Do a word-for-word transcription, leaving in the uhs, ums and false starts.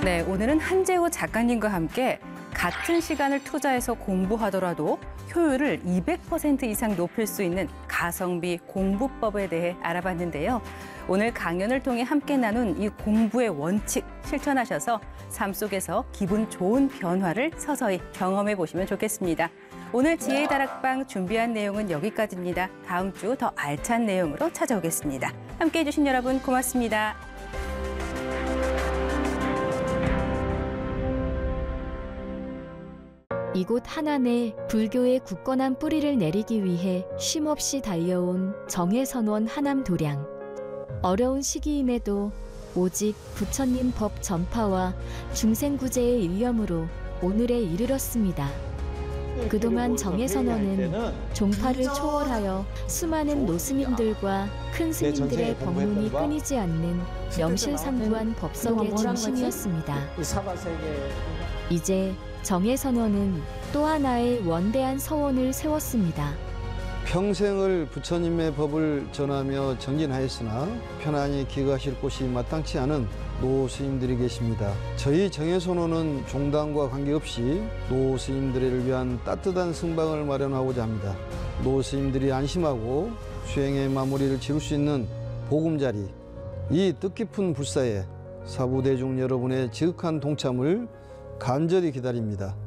네, 오늘은 한재호 작가님과 함께 같은 시간을 투자해서 공부하더라도 효율을 이백 퍼센트 이상 높일 수 있는 가성비 공부법에 대해 알아봤는데요. 오늘 강연을 통해 함께 나눈 이 공부의 원칙 실천하셔서 삶 속에서 기분 좋은 변화를 서서히 경험해 보시면 좋겠습니다. 오늘 지혜의 다락방 준비한 내용은 여기까지입니다. 다음 주 더 알찬 내용으로 찾아오겠습니다. 함께해 주신 여러분 고맙습니다. 이곳 하남에 불교의 굳건한 뿌리를 내리기 위해 쉼없이 달려온 정혜선원 하남도량. 어려운 시기임에도 오직 부처님 법 전파와 중생구제의 일념으로 오늘에 이르렀습니다. 그동안 정혜선원은 종파를 초월하여 수많은 노스님들과 큰 스님들의 법문이 끊이지 않는 명실상부한 법석의 중심이었습니다. 이제 정혜선원은 또 하나의 원대한 서원을 세웠습니다. 평생을 부처님의 법을 전하며 정진하였으나 편안히 기거하실 곳이 마땅치 않은 노스님들이 계십니다. 저희 정혜선원은 종당과 관계없이 노스님들을 위한 따뜻한 승방을 마련하고자 합니다. 노스님들이 안심하고 수행의 마무리를 지을 수 있는 보금자리, 이 뜻깊은 불사에 사부대중 여러분의 지극한 동참을 간절히 기다립니다.